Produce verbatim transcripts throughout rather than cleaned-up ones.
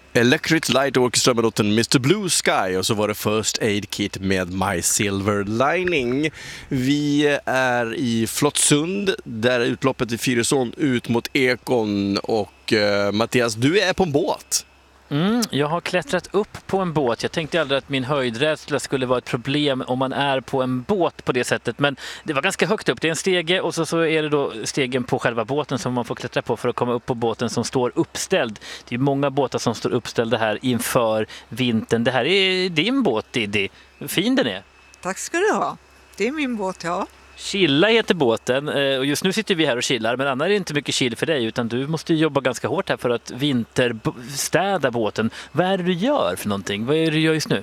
Electric Light Orchestra med låten mister Blue Sky, och så var det First Aid Kit med My Silver Lining. Vi är i Flottsund, där utloppet i Fyrisån ut mot Ekon, och uh, Mattias, du är på en båt. Mm, jag har klättrat upp på en båt. Jag tänkte aldrig att min höjdrädsla skulle vara ett problem om man är på en båt på det sättet. Men det var ganska högt upp. Det är en stege, och så, så är det då stegen på själva båten som man får klättra på för att komma upp på båten som står uppställd. Det är många båtar som står uppställda här inför vintern. Det här är din båt, Diddy. Hur fin den är. Tack ska du ha. Det är min båt, ja. Chilla heter båten, och just nu sitter vi här och chillar, men annars är det inte mycket chill för dig, utan du måste jobba ganska hårt här för att vinterstäda båten. Vad är det du gör för någonting? Vad är det du gör just nu?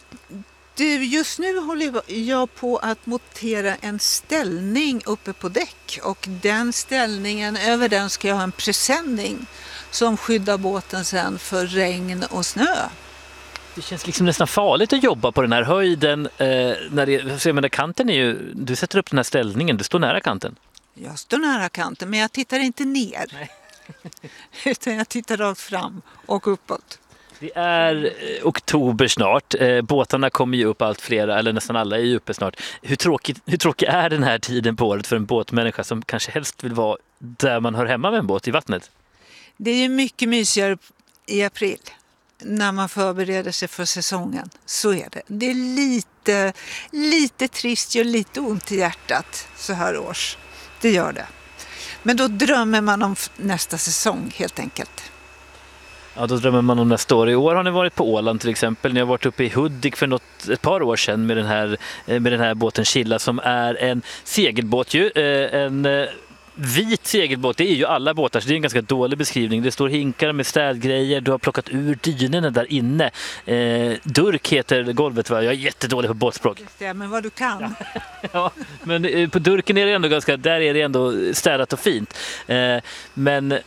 Du, just nu håller jag på att montera en ställning uppe på däck, och den ställningen, över den ska jag ha en presenning som skyddar båten sen för regn och snö. Det känns liksom nästan farligt att jobba på den här höjden. Eh, när det, så jag menar, kanten är ju, du sätter upp den här ställningen, du står nära kanten. Jag står nära kanten, men jag tittar inte ner. Nej. Utan jag tittar rakt fram och uppåt. Det är eh, oktober snart. Eh, båtarna kommer ju upp, allt flera, eller nästan alla är ju uppe snart. Hur tråkigt, hur tråkig är den här tiden på året för en båtmänniska som kanske helst vill vara där man hör hemma med en båt, i vattnet? Det är ju mycket mysigare i april, när man förbereder sig för säsongen. Så är det. Det är lite, lite trist och lite ont i hjärtat så här års. Det gör det. Men då drömmer man om nästa säsong helt enkelt. Ja, då drömmer man om nästa år. I år har ni varit på Åland till exempel. Ni har varit uppe i Hudik för något, ett par år sedan med den här, med den här båten Chilla, som är en segelbåt ju. En vit segelbåt, det är ju alla båtar, så det är en ganska dålig beskrivning. Det står hinkar med städgrejer, du har plockat ur dynorna där inne. Eh, durk heter golvet, va? Jag är jättedålig på båtspråk. Ja, men vad du kan. Ja, ja, men eh, på durken är det ändå ganska, där är det ändå städat och fint. Eh, men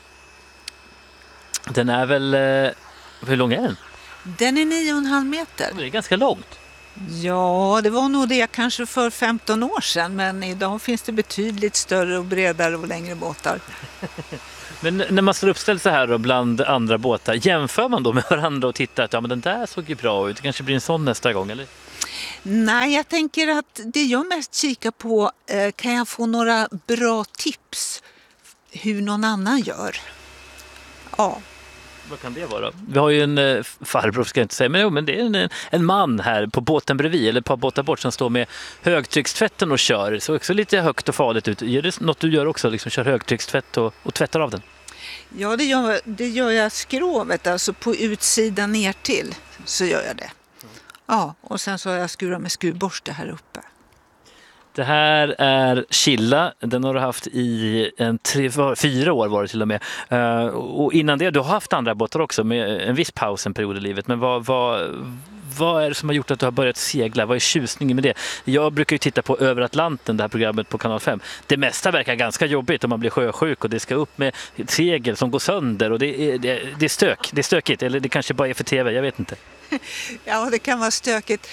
den är väl, eh, hur lång är den? Den är nio och en halv meter. Det är ganska långt. Ja, det var nog det kanske för femton år sedan, men idag finns det betydligt större och bredare och längre båtar. Men när man står uppställd så här då, bland andra båtar, jämför man då med varandra och tittar att ja, men den där såg ju bra ut, det kanske blir en sån nästa gång, eller? Nej, jag tänker att det jag mest kikar på, eh, kan jag få några bra tips hur någon annan gör? Ja. Vad kan det vara? Vi har ju en eh, farbror, ska jag inte säga, men, jo, men det är en, en man här på båten bredvid, eller på båten bort, som står med högtryckstvätten och kör. Så också lite högt och farligt ut. Är det något du gör också, liksom kör högtryckstvätt och, och tvättar av den? Ja, det gör, det gör jag skrovet, alltså på utsidan ner till så gör jag det. Ja, och sen så har jag skurat med skurborste här uppe. Det här är Chilla, den har du haft i en tre, fyra år var det till och med. Uh, och innan det, du har haft andra båtar också med en viss paus en period i livet. Men vad, vad, vad är det som har gjort att du har börjat segla? Vad är tjusningen med det? Jag brukar ju titta på Över Atlanten, det här programmet på kanal fem. Det mesta verkar ganska jobbigt om man blir sjösjuk och det ska upp med segel som går sönder. Och det är, det, det är stök, det är stökigt, eller det kanske bara är för tv, jag vet inte. Ja, det kan vara stökigt.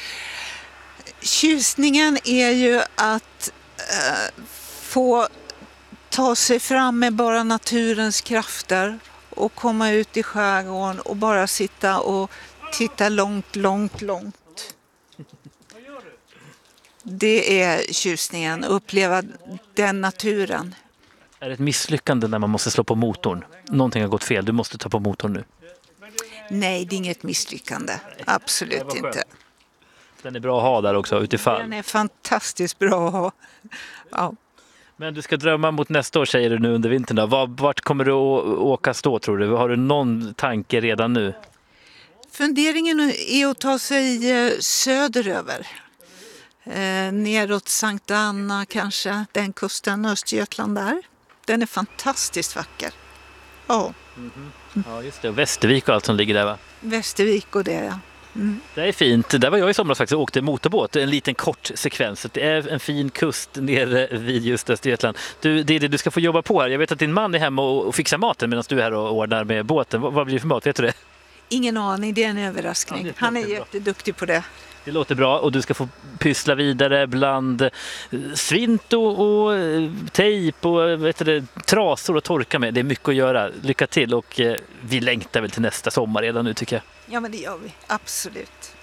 Tjusningen är ju att eh, få ta sig fram med bara naturens krafter och komma ut i skärgården och bara sitta och titta långt, långt, långt. Det är tjusningen, att uppleva den naturen. Är det ett misslyckande när man måste slå på motorn? Någonting har gått fel, du måste ta på motorn nu. Nej, det är inget misslyckande. Absolut inte. Den är bra att ha där också, utifall. Den är fantastiskt bra att ha. Ja. Men du ska drömma mot nästa år, säger du nu under vintern då. Vart kommer du att åka stå, tror du? Har du någon tanke redan nu? Funderingen är att ta sig söderöver. Eh, neråt Sankt Anna kanske, den kusten, Östergötland där. Den är fantastiskt vacker. Ja. Mm-hmm. Ja, just det. Och Västervik och allt som ligger där, va? Västervik och det, ja. Mm. Det är fint. Där var jag i somras faktiskt och åkte motorbåt. En liten kort sekvens. Det är en fin kust nere vid just Östergötland. Du, det är det du ska få jobba på här. Jag vet att din man är hemma och fixar maten medan du är här och ordnar med båten. Vad blir det för mat? Vet du det? Ingen aning, det är en överraskning. Ja, är Han är jätteduktig på det. Det låter bra och du ska få pyssla vidare bland eh, svint och, och eh, tejp och eh, vet du, trasor och torka med. Det är mycket att göra. Lycka till och eh, vi längtar väl till nästa sommar redan nu tycker jag. Ja, men det gör vi. Absolut.